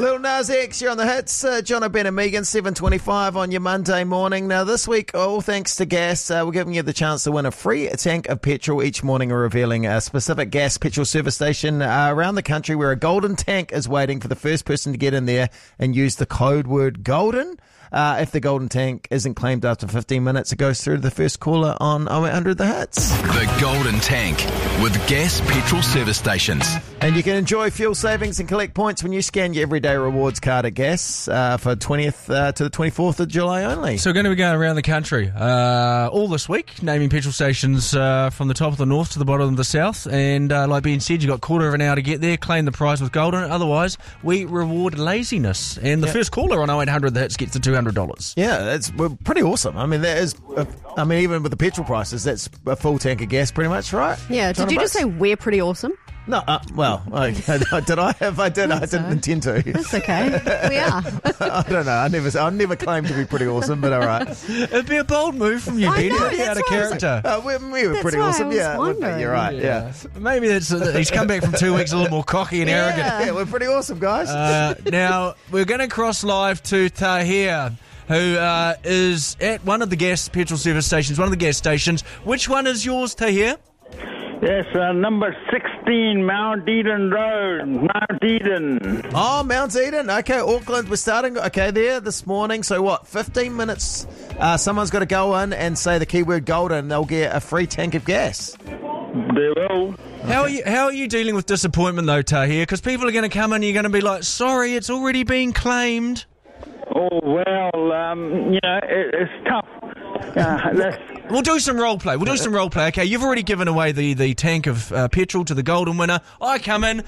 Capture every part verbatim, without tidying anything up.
Lil Nas X, you're on the hits. Uh, John O'Ben and Megan, seven twenty-five on your Monday morning. Now, this week, all thanks to gas, uh, we're giving you the chance to win a free tank of petrol each morning. We're revealing a specific gas petrol service station uh, around the country where a golden tank is waiting for the first person to get in there and use the code word GOLDEN. Uh, if the golden tank isn't claimed after fifteen minutes, it goes through to the first caller on oh eight hundred The Hits. The Golden Tank with gas petrol service stations. And you can enjoy fuel savings and collect points when you scan your everyday rewards card at gas uh, for twentieth uh, to the twenty-fourth of July only. So we're going to be going around the country uh, all this week, naming petrol stations uh, from the top of the north to the bottom of the south. And uh, like Ben said, you've got a quarter of an hour to get there, claim the prize with Golden. Otherwise, we reward laziness. And the Yeah. first caller on oh eight hundred The Hits gets the two hundred dollars. Yeah, it's we're pretty awesome. I mean, that is, uh, I mean, even with the petrol prices, that's a full tank of gas pretty much, right? Yeah, did you just say we're pretty awesome? No, uh, well, I, did I? If I did, I didn't so. intend to. That's okay. We are. I don't know. I never, I never claimed to be pretty awesome, but all right. It'd be a bold move from you, I Ben. know, You'd be that's out of why I was like- character. Uh, we, we were That's pretty why I awesome, was yeah. wouldn't we? wondering. You're right, yeah. Maybe that's uh, he's come back from two weeks a little more cocky and arrogant. Yeah. Yeah, we're pretty awesome, guys. Uh, now, we're going to cross live to Tahir, who uh, is at one of the gas petrol service stations, one of the gas stations. Which one is yours, Tahir? Yes, uh, number sixteen, Mount Eden Road, Mount Eden. Oh, Mount Eden. Okay, Auckland. We're starting, okay, there this morning. So what, fifteen minutes, uh, someone's got to go in and say the keyword golden. They'll get a free tank of gas. They will. How are you? How are you dealing with disappointment though, Tahir? Because people are going to come in and you're going to be like, "Sorry, it's already been claimed." Oh, well, um, you know, it, it's tough. Uh, that's, We'll do some role play. We'll do some role play. Okay, you've already given away the, the tank of uh, petrol to the golden winner. I come in.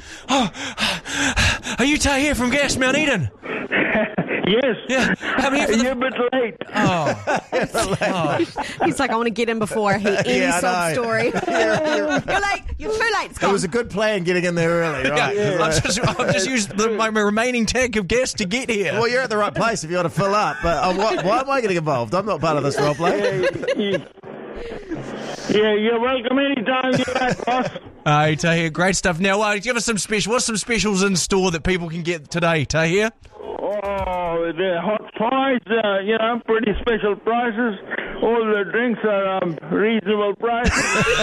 Oh, are you Tahir from Gas Mount Eden? yes. Yeah. I'm here for the- You're a bit late. Oh. oh. He's like, I want to get him before he any Yeah, I sob know. story. You're late. You're too late. It's It gone. was a good plan getting in there early, right? Yeah, I've just, I've just used the, my, my remaining tank of gas to get here. Well, you're at the right place if you want to fill up, but uh, why, why am I getting involved? I'm not part of this role play. Yeah, you're welcome anytime you like, boss. Hey, Tahir, great stuff. Now, uh, give us some special. What's some specials in store that people can get today, Tahir? Oh, the hot pies, uh, you know, pretty special prices. All the drinks are um, reasonable prices.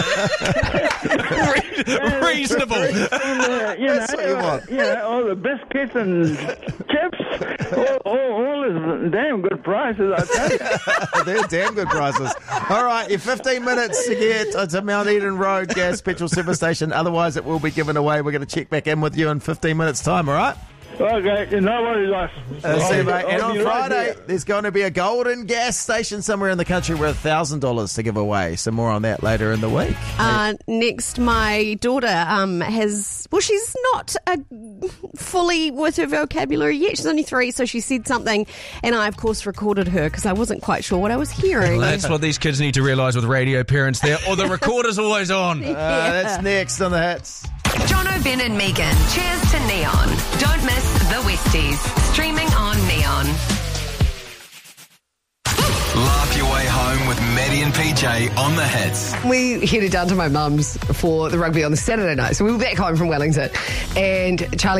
Re- reasonable. And, uh, you, That's know, what you uh, want. you know, all the biscuits and chips, all, all, all is damn good prices, I tell you. They're damn good prices. All right, you're fifteen minutes to get to Mount Eden Road gas petrol service station. Otherwise, it will be given away. We're going to check back in with you in fifteen minutes' time, all right? Okay, no worries, guys. Uh, see you, mate. And I'll on be right Friday, here. there's going to be a golden gas station somewhere in the country with one thousand dollars to give away. So more on that later in the week. Uh, next, my daughter um, has, well, she's not uh, fully with her vocabulary yet. She's only three, so she said something, and I, of course, recorded her because I wasn't quite sure what I was hearing. That's what these kids need to realise with radio parents there, or the recorder's always on. Uh, that's next on the hits. John O'Ben and Megan. Cheers to Neon. Don't miss the Westies. Streaming on Neon. Laugh your way home with Maddie and P J on the hits. We headed down to my mum's for the rugby on the Saturday night. So we were back home from Wellington, and Charlie